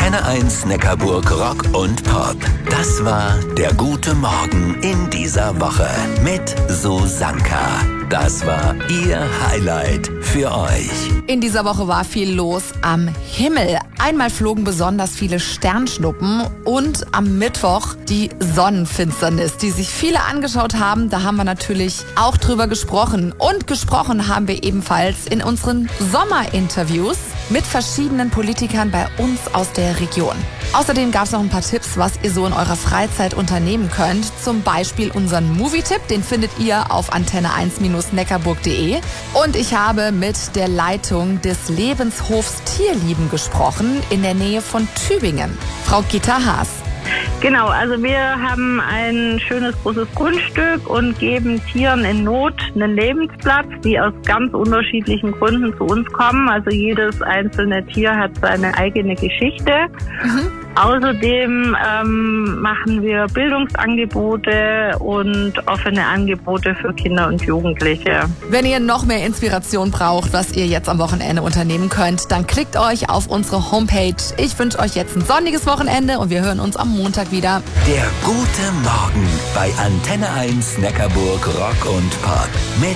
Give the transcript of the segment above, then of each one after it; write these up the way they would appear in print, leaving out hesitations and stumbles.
Antenne 1 Neckarburg Rock und Pop. Das war der gute Morgen in dieser Woche mit Susanka. Das war ihr Highlight für euch. In dieser Woche war viel los am Himmel. Einmal flogen besonders viele Sternschnuppen und am Mittwoch die Sonnenfinsternis, die sich viele angeschaut haben. Da haben wir natürlich auch drüber gesprochen. Und gesprochen haben wir ebenfalls in unseren Sommerinterviews mit verschiedenen Politikern bei uns aus der Region. Außerdem gab es noch ein paar Tipps, was ihr so in eurer Freizeit unternehmen könnt. Zum Beispiel unseren Movie-Tipp, den findet ihr auf antenne1-neckarburg.de. Und ich habe mit der Leitung des Lebenshofs Tierlieben gesprochen, in der Nähe von Tübingen. Frau Gitta Haas. Genau, also wir haben ein schönes großes Grundstück und geben Tieren in Not einen Lebensplatz, die aus ganz unterschiedlichen Gründen zu uns kommen. Also jedes einzelne Tier hat seine eigene Geschichte. Außerdem machen wir Bildungsangebote und offene Angebote für Kinder und Jugendliche. Wenn ihr noch mehr Inspiration braucht, was ihr jetzt am Wochenende unternehmen könnt, dann klickt euch auf unsere Homepage. Ich wünsche euch jetzt ein sonniges Wochenende und wir hören uns am Montag wieder. Der gute Morgen bei Antenne 1 Neckarburg Rock und Pop mit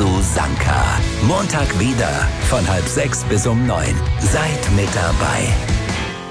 Susanka. Montag wieder von 5:30 bis um 9. Seid mit dabei.